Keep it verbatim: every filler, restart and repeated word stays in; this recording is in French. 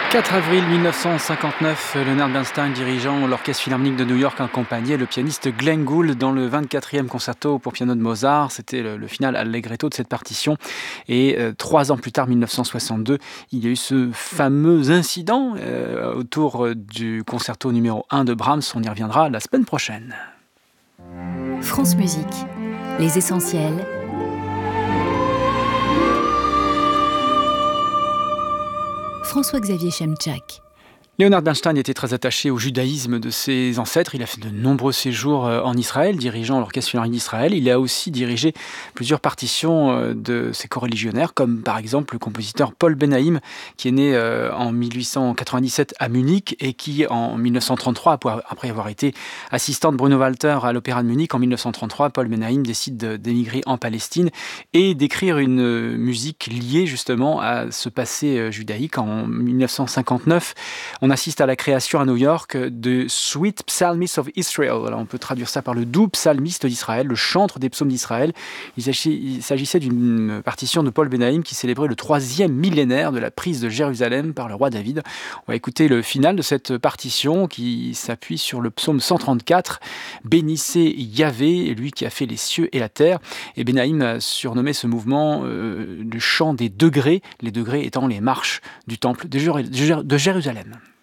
quatre avril mille neuf cent cinquante-neuf, Leonard Bernstein dirigeant l'Orchestre Philharmonique de New York accompagnait le pianiste Glenn Gould dans le vingt-quatrième concerto pour piano de Mozart. C'était le, le final allegretto de cette partition. Et euh, trois ans plus tard, mille neuf cent soixante-deux, il y a eu ce fameux incident euh, autour du concerto numéro un de Brahms. On y reviendra la semaine prochaine. France Musique, les essentiels. François-Xavier Chemchak. Leonard Bernstein était très attaché au judaïsme de ses ancêtres. Il a fait de nombreux séjours en Israël, dirigeant l'Orchestre Philharmonique d'Israël. Il a aussi dirigé plusieurs partitions de ses coreligionnaires, comme par exemple le compositeur Paul Ben-Haim, qui est né en mille huit cent quatre-vingt-dix-sept à Munich et qui, en mille neuf cent trente-trois, après avoir été assistant de Bruno Walter à l'Opéra de Munich, en mille neuf cent trente-trois, Paul Ben-Haim décide d'émigrer en Palestine et d'écrire une musique liée justement à ce passé judaïque. En mille neuf cent cinquante-neuf, on assiste à la création à New York de Sweet Psalmist of Israel. Alors on peut traduire ça par le doux psalmiste d'Israël, le chantre des psaumes d'Israël. Il s'agissait d'une partition de Paul Ben-Haim qui célébrait le troisième millénaire de la prise de Jérusalem par le roi David. On va écouter le final de cette partition qui s'appuie sur le psaume cent trente-quatre. Bénissez Yahvé, lui qui a fait les cieux et la terre. Et Ben-Haim a surnommé ce mouvement euh, le chant des degrés, les degrés étant les marches du temple de Jérusalem.